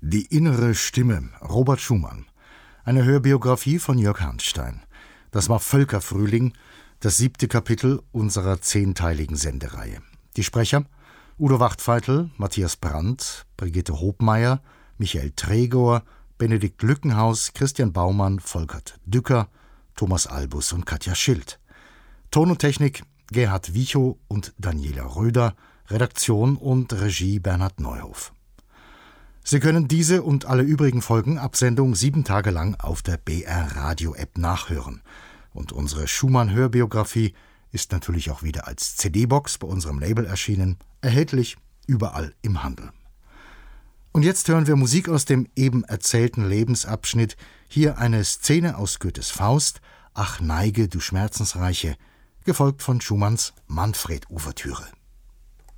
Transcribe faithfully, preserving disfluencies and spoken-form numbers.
Die innere Stimme, Robert Schumann. Eine Hörbiografie von Jörg Hanstein. Das war Völkerfrühling, das siebte Kapitel unserer zehnteiligen Sendereihe. Die Sprecher: Udo Wachtfeitel, Matthias Brandt, Brigitte Hobmeier, Michael Tregor, Benedikt Lückenhaus, Christian Baumann, Volkert Dücker, Thomas Albus und Katja Schild. Ton und Technik Gerhard Wichow und Daniela Röder, Redaktion und Regie Bernhard Neuhof. Sie können diese und alle übrigen Folgen ab Sendung sieben Tage lang auf der B R Radio App nachhören. Und unsere Schumann-Hörbiografie ist natürlich auch wieder als C D-Box bei unserem Label erschienen, erhältlich überall im Handel. Und jetzt hören wir Musik aus dem eben erzählten Lebensabschnitt. Hier eine Szene aus Goethes Faust, Ach neige, du Schmerzensreiche, gefolgt von Schumanns Manfred-Ouvertüre.